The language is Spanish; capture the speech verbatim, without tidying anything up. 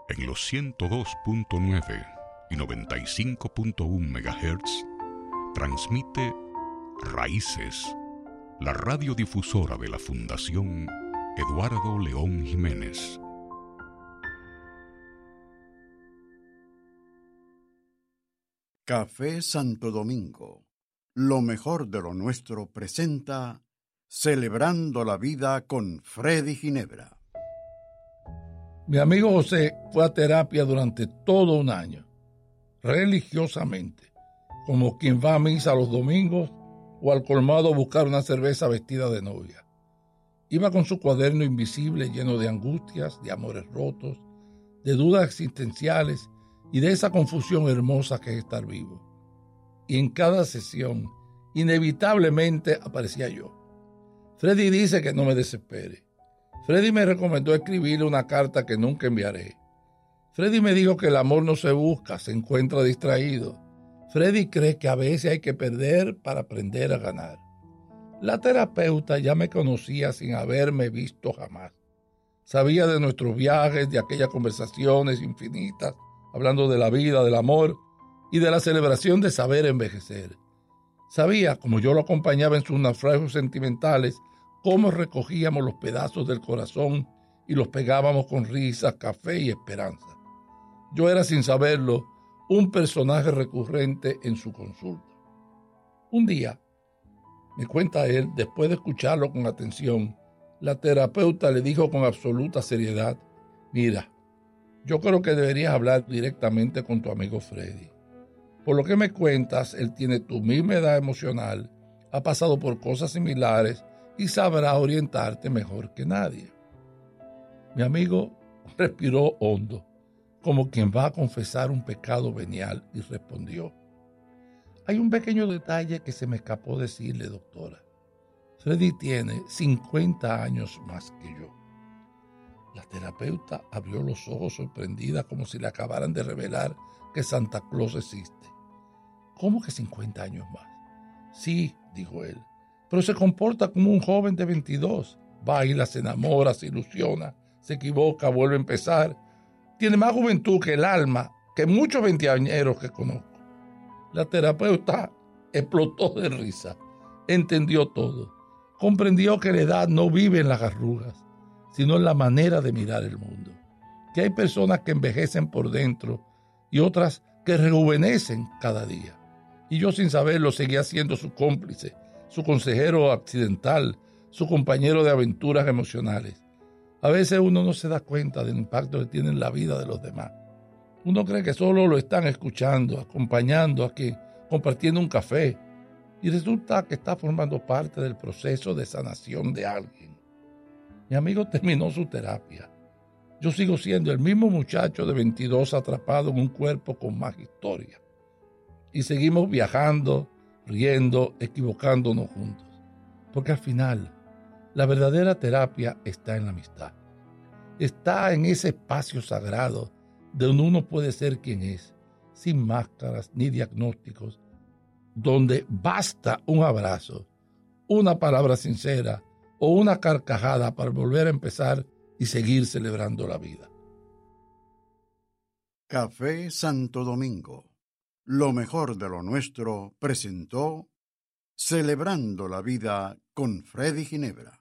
En los ciento dos punto nueve y noventa y cinco punto uno megahertz transmite Raíces, la radiodifusora de la Fundación Eduardo León Jiménez. Café Santo Domingo, lo mejor de lo nuestro, presenta Celebrando la Vida con Freddy Ginebra. Mi amigo José fue a terapia durante todo un año, religiosamente, como quien va a misa los domingos o al colmado a buscar una cerveza vestida de novia. Iba con su cuaderno invisible lleno de angustias, de amores rotos, de dudas existenciales y de esa confusión hermosa que es estar vivo. Y en cada sesión, inevitablemente aparecía yo. Freddy dice que no me desespere. Freddy me recomendó escribirle una carta que nunca enviaré. Freddy me dijo que el amor no se busca, se encuentra distraído. Freddy cree que a veces hay que perder para aprender a ganar. La terapeuta ya me conocía sin haberme visto jamás. Sabía de nuestros viajes, de aquellas conversaciones infinitas, hablando de la vida, del amor y de la celebración de saber envejecer. Sabía, como yo lo acompañaba en sus naufragios sentimentales, cómo recogíamos los pedazos del corazón y los pegábamos con risas, café y esperanza. Yo era, sin saberlo, un personaje recurrente en su consulta. Un día, me cuenta él, después de escucharlo con atención, la terapeuta le dijo con absoluta seriedad: mira, yo creo que deberías hablar directamente con tu amigo Freddy. Por lo que me cuentas, él tiene tu misma edad emocional, ha pasado por cosas similares y sabrá orientarte mejor que nadie. Mi amigo respiró hondo, como quien va a confesar un pecado venial, y respondió: hay un pequeño detalle que se me escapó decirle, doctora. Freddy tiene cincuenta años más que yo. La terapeuta abrió los ojos sorprendida, como si le acabaran de revelar que Santa Claus existe. ¿Cómo que cincuenta años más? Sí, dijo él, pero se comporta como un joven de veintidós. Baila, se enamora, se ilusiona, se equivoca, vuelve a empezar. Tiene más juventud que el alma, que muchos veinteañeros que conozco. La terapeuta explotó de risa. Entendió todo. Comprendió que la edad no vive en las arrugas, sino en la manera de mirar el mundo. Que hay personas que envejecen por dentro y otras que rejuvenecen cada día. Y yo, sin saberlo, seguía siendo su cómplice, su consejero accidental, su compañero de aventuras emocionales. A veces uno no se da cuenta del impacto que tiene en la vida de los demás. Uno cree que solo lo están escuchando, acompañando aquí, compartiendo un café, y resulta que está formando parte del proceso de sanación de alguien. Mi amigo terminó su terapia. Yo sigo siendo el mismo muchacho de veintidós atrapado en un cuerpo con más historia. Y seguimos viajando, riendo, equivocándonos juntos. Porque al final, la verdadera terapia está en la amistad. Está en ese espacio sagrado donde uno puede ser quien es, sin máscaras ni diagnósticos, donde basta un abrazo, una palabra sincera o una carcajada para volver a empezar y seguir celebrando la vida. Café Santo Domingo, lo mejor de lo nuestro, presentó Celebrando la Vida con Freddy Ginebra.